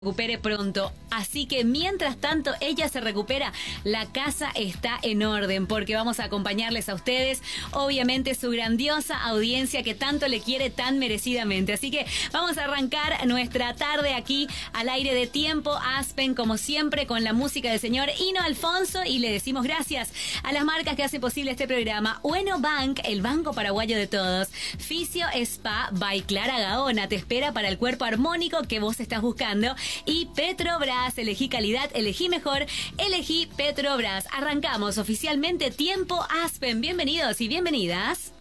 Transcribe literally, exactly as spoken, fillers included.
recupere pronto. Así que mientras tanto ella se recupera, la casa está en orden porque vamos a acompañarles a ustedes, obviamente su grandiosa audiencia que tanto le quiere tan merecidamente. Así que vamos a arrancar nuestra tarde aquí al aire de Tiempo Aspen, como siempre con la música del señor Hino Alfonso, y le decimos gracias a las marcas que hacen posible este programa. Ueno Bank, el banco paraguayo de todos. Fisio Spa by Clara Gaona te espera para el cuerpo armónico que vos estás buscando. Y Petrobras, elegí calidad, elegí mejor, elegí Petrobras. Arrancamos oficialmente Tiempo Aspen. Bienvenidos y bienvenidas.